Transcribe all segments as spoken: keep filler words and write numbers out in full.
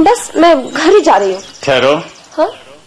बस मैं घर ही जा रही हूँ। ठहरो। हाँ?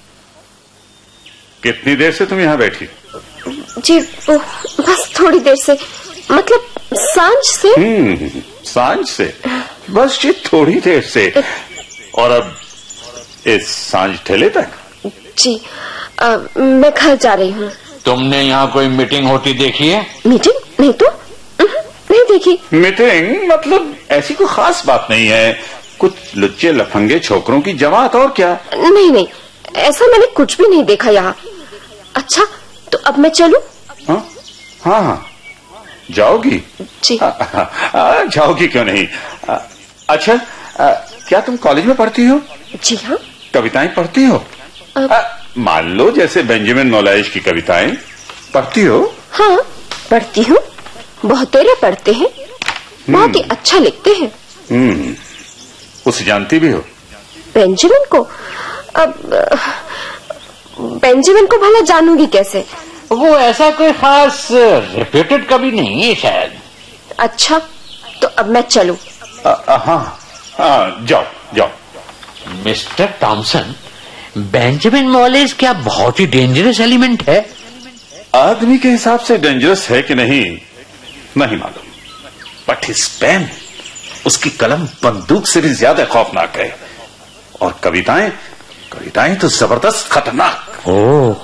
कितनी देर से तुम यहाँ बैठी? जी बस थोड़ी देर से, मतलब सांझ से। हम्म, सांझ से? बस ये थोड़ी देर से। और अब इस सांझ ठेले तक? जी आ, मैं घर जा रही हूँ। तुमने यहाँ कोई मीटिंग होती देखी है? मीटिंग? नहीं तो नहीं देखी। मीटिंग मतलब ऐसी कोई खास बात नहीं है, कुछ लुच्चे लफंगे छोकरों की जमात, और क्या। नहीं नहीं, ऐसा मैंने कुछ भी नहीं देखा यहाँ। अच्छा तो अब मैं चलूं? हाँ हाँ हाँ, जाओगी? जी। आ, आ, आ, जाओगी क्यों नहीं। आ, अच्छा आ, क्या तुम कॉलेज में पढ़ती हो? जी हाँ। कविताएं पढ़ती हो? मान लो जैसे बेंजामिन नोलाइज की कविताएं पढ़ती हो? हाँ पढ़ती हूँ, बहुतेरे पढ़ते हैं, बहुत ही अच्छा लिखते हैं। हम्म, उसे जानती भी हो? बेंजामिन को? अब बेंजामिन को भला जानूंगी कैसे? वो ऐसा कोई खास रेप्यूटेड कवि नहीं है शायद। अच्छा तो अब मैं चलूं? हाँ हाँ, जाओ जाओ। मिस्टर टॉमसन, बेंजामिन नॉलेज क्या बहुत ही डेंजरस एलिमेंट है? आदमी के हिसाब से डेंजरस है कि नहीं नहीं मालूम, बट हिज पेन, उसकी कलम बंदूक से भी ज्यादा खौफनाक है। और कविताएं, कविताएं तो जबरदस्त खतरनाक। ओह,